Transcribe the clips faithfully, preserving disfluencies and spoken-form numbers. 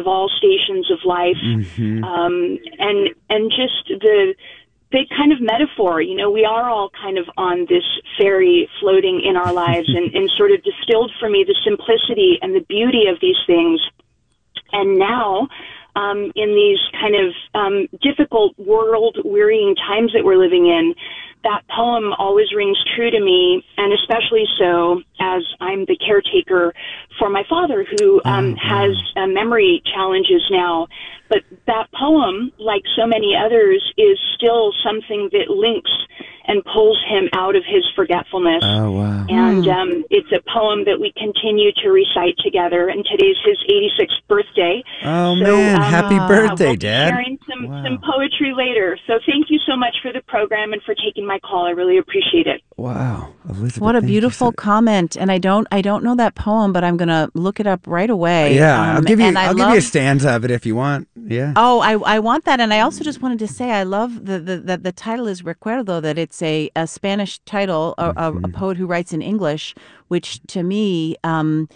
of all stations of life, mm-hmm. um, and and just the the kind of metaphor. You know, we are all kind of on this ferry floating in our lives, and, and sort of distilled for me the simplicity and the beauty of these things. And now, um, in these kind of um, difficult, world-wearying times that we're living in, that poem always rings true to me, and especially so as I'm the caretaker for my father, who um, oh, has wow. uh, memory challenges now. But that poem, like so many others, is still something that links and pulls him out of his forgetfulness. Oh, wow. And Hmm. um, it's a poem that we continue to recite together. And today's his eighty-sixth birthday. Oh, so, man. um, Happy uh, birthday, we'll be Dad. sharing some, Wow. some poetry later. So thank you so much for the program and for taking my call. I really appreciate it. Wow. Elizabeth, What a thank you beautiful so- comment. And I don't I don't know that poem, but I'm going to look it up right away. Yeah, Um, I'll give you and I I'll love, give you a stanza of it if you want. Yeah. Oh, I I want that. And I also just wanted to say I love the the, the, the title is Recuerdo, that it's a, a Spanish title, a, Mm-hmm. a, a poet who writes in English, which to me um,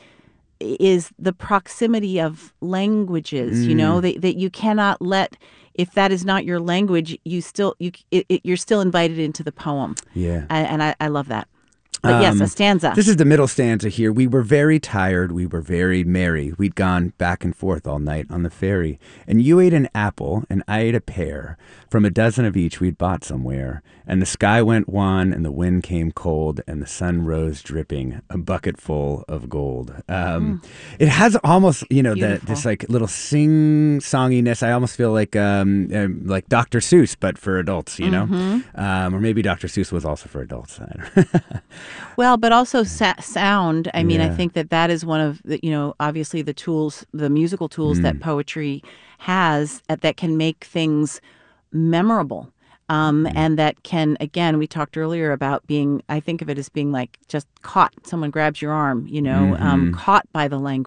is the proximity of languages, you know, Mm. that, that you cannot let, if that is not your language, you still, you it, it, you're still invited into the poem. Yeah. And, and I, I love that. But yes, Um, a stanza. This is the middle stanza here. We were very tired. We were very merry. We'd gone back and forth all night on the ferry. And you ate an apple and I ate a pear from a dozen of each we'd bought somewhere. And the sky went wan and the wind came cold and the sun rose dripping, a bucket full of gold. Um, Mm. It has almost, you know, that Beautiful. this like little sing-songiness. I almost feel like um, um, like Doctor Seuss, but for adults, you know? Mm-hmm. Um, or maybe Doctor Seuss was also for adults. I don't know. Well, but also sa- sound. I mean, I Yeah. think that that is one of the, you know, obviously the tools, the musical tools Mm. that poetry has uh, that can make things memorable. Um, Mm. and that can, again, we talked earlier about being, I think of it as being like just caught. Someone grabs your arm, you know, um, Mhm. caught by the language.